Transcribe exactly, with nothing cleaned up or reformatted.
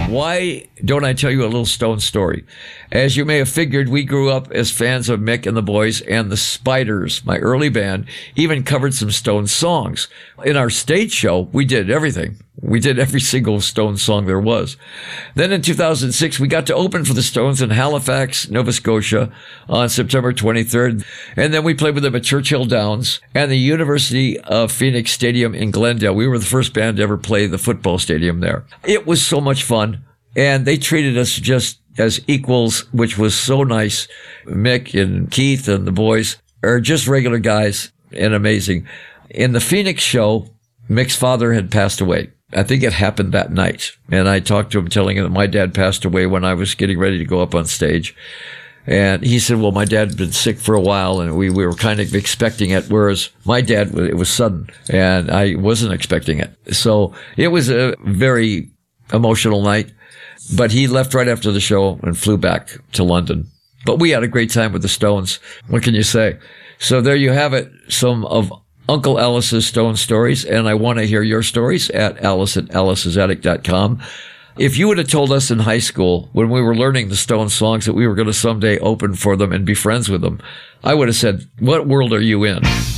Why don't I tell you a little Stone story? As you may have figured, we grew up as fans of Mick and the Boys, and the Spiders, my early band, even covered some Stone songs. In our stage show, we did everything. We did every single Stone song there was. Then in two thousand six, we got to open for the Stones in Halifax, Nova Scotia on September twenty-third. And then we played with them at Churchill Downs and the University of Phoenix Stadium in Glendale. We were the first band to ever play the football stadium there. It was so much fun. And they treated us just as equals, which was so nice. Mick and Keith and the boys are just regular guys and amazing. In the Phoenix show, Mick's father had passed away. I think it happened that night. And I talked to him telling him that my dad passed away when I was getting ready to go up on stage. And he said, well, my dad had been sick for a while and we, we were kind of expecting it. Whereas my dad, it was sudden and I wasn't expecting it. So it was a very emotional night. But he left right after the show and flew back to London. But we had a great time with the Stones. What can you say? So there you have it. Some of Uncle Alice's Stone stories. And I want to hear your stories at alice at alice's attic dot com. If you would have told us in high school when we were learning the Stone songs that we were going to someday open for them and be friends with them, I would have said, what world are you in?